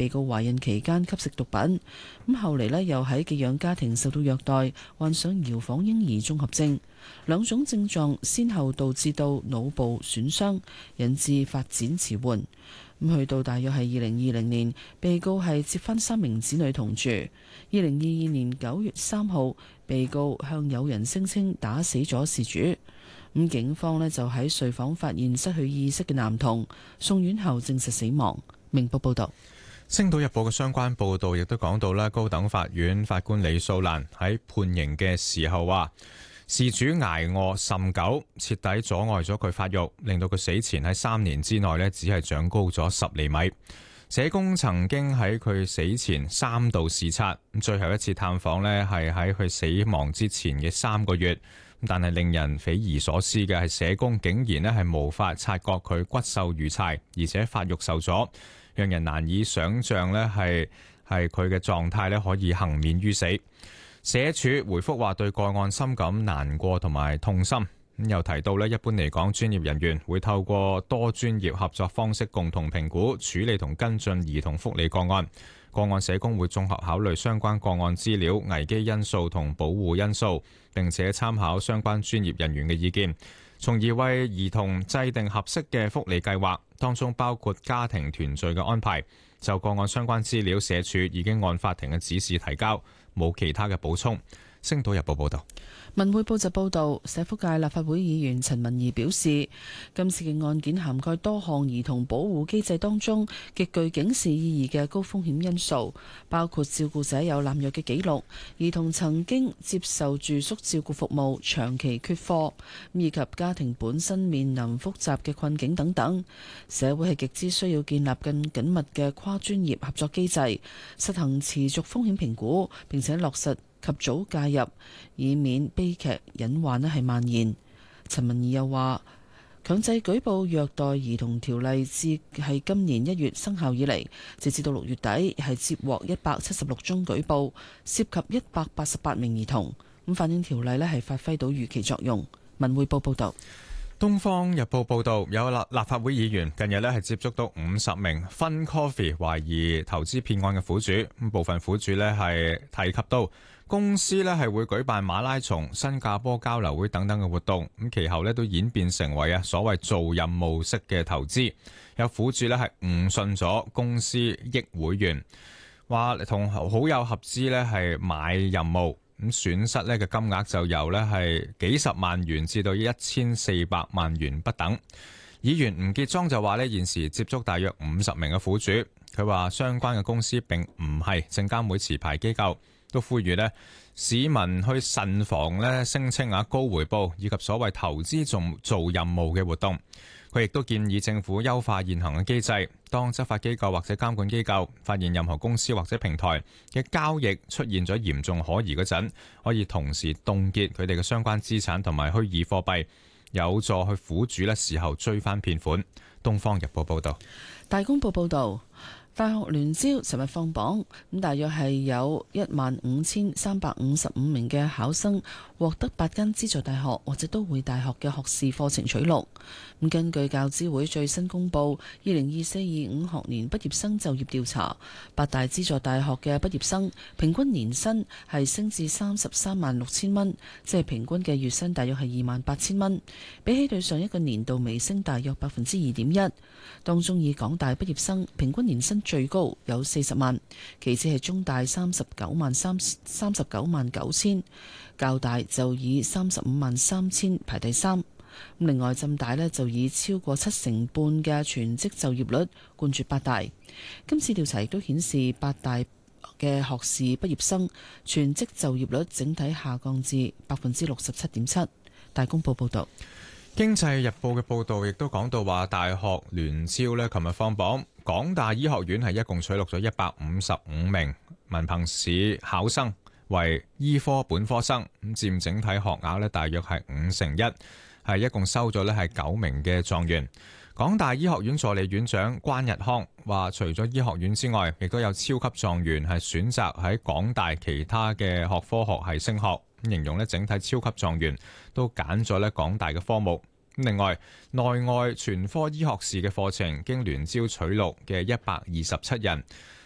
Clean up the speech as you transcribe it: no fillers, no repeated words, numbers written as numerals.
被告懷孕期間吸食毒品，咁後嚟呢又喺寄養家庭受到虐待，患上搖晃嬰兒綜合症，兩種症狀先後導致到腦部損傷，引致發展遲緩。咁去到大約係2020年，被告係接返3名子女同住。2022年9月3號，被告向友人聲稱打死咗事主。咁警方呢就喺睡房發現失去意識嘅男童，送院後證實死亡。明報報道。 星島日報嘅相關報導亦都講到啦，高等法院法官李素蘭喺判刑嘅時候話，事主捱餓甚久，徹底阻礙咗佢發育，令到佢死前喺3年之內只係長高咗10厘米。社工曾經喺佢死前3度視察，最後一次探訪呢係喺佢死亡之前嘅3個月。但係令人匪夷所思嘅係，社工竟然係無法察覺佢骨瘦如柴，而且發育受阻，讓人難以想像係佢嘅狀態可以幸免於死。社署回覆話對個案深感難過同埋痛心，又提到一般嚟講，專業人員會透過多專業合作方式共同評估、處理同跟進兒童福利個案。個案社工會綜合考慮相關個案資料、危機因素同保護因素，並且參考相關專業人員嘅意見，從而為兒童制定合適嘅福利計劃，當中包括家庭團聚嘅安排。就個案相關資料，社署已經按法庭嘅指示提交，冇其他嘅補充。星島日報報道。 文匯報就報道，社福界立法會議員陳文儀表示，今次嘅案件涵蓋多項兒童保護機制當中極具警示意義嘅高風險因素，包括照顧者有濫藥嘅記錄，兒童曾經接受住宿照顧服務，長期缺課，以及家庭本身面臨複雜嘅困境等等。社會係極之需要建立更緊密嘅跨專業合作機制，實行持續風險評估，並且落實及早介入，以免悲劇隱患係蔓延。陳文儀又話，強制舉報虐待兒童條例自係今年1月生效以嚟，直至到6月底係接獲176宗舉報，涉及188名兒童。咁反映條例係發揮到預期作用。文匯報報道。 東方日報報道，有立法會議員近日係接觸到50名 Fun Coffee 懷疑投資騙案嘅苦主，部分苦主係提及到公司係會舉辦馬拉松、新加坡交流會等等嘅活動，其後都演變成為所謂做任務式嘅投資。有苦主係誤信咗公司益會員，話同好友合資係買任務。咁損失嘅金額就由係幾十萬元至到1400萬元不等。議員吳傑莊就話現時接觸大約50名嘅苦主，佢話相關嘅公司並唔係證監會持牌機構，都呼籲市民去慎防聲稱高回報以及所謂投資做任務嘅活動。佢亦都建議政府優化現行嘅機制，當執法機構或者監管機構發現任何公司或者平台嘅交易出現咗嚴重可疑嗰陣，可以同時凍結佢哋嘅相關資產同埋虛擬貨幣，有助去苦主事後追翻騙款。東方日報報道。 大公報報道，大學聯招尋日放榜，咁大約係有15355名嘅考生獲得8間資助大學或者都會大學嘅學士課程取錄。咁根據教資會最新公布2024-25學年畢業生就業調查，8大資助大學嘅畢業生平均年薪係升至336000蚊，即係平均嘅月薪大約係28000蚊，比起對上一個年度微升大約2.1%。當中以港大畢業生平均年薪最高有40萬，其次係中大399000，教大就以353000排第3。另外浸大就以超過70%半嘅全職就業率冠絕8大。今次調查亦都顯示8大嘅學士畢業生全職就業率整體下降至67.7%。大公報報道。 經濟日報嘅報導亦都講到話，大學聯招琴日放榜，港大醫學院係一共取錄咗155名文憑試考生為醫科本科生，咁佔整體學額大約係1/5，係一共收咗係9名嘅狀元。港大醫學院助理院長關日康話，除咗醫學院之外，亦都有超級狀元係選擇喺港大其他嘅學科學系升學。形容整體超級狀元都揀咗港大嘅科目。另外，內外全科醫學士嘅課程經聯招取錄嘅127人，